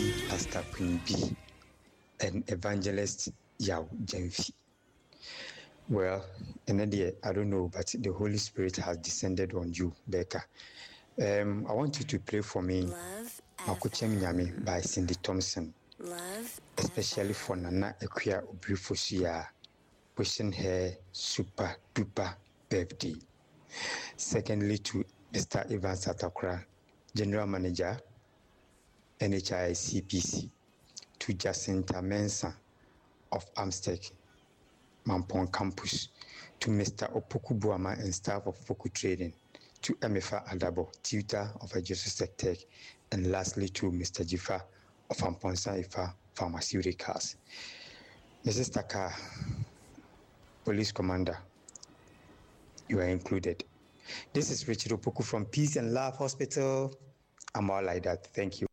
Lady Pastor Queen B, and Evangelist Yao Jenfi. Well, and then I don't know, but the Holy Spirit has descended on you, Becca. I want you to play for me Makuchem Nyame by Cindy Thompson. Especially for Nana Equia Obrifosia, wishing her super duper birthday. Secondly, to Mr. Evans Atakra, General Manager, NHI CPC, to Jacinta Mensah of Amstec, Mampong Campus, to Mr. Opoku Buama and staff of Poku Trading, to Emefa Adabo, tutor of Ejesu Tech, and lastly to Mr. Jifa of Amponsa Ifa Pharmaceuticals. Mrs. Taka, Police Commander, you are included. This is Richard Opoku from Peace and Love Hospital. I'm all like that. Thank you.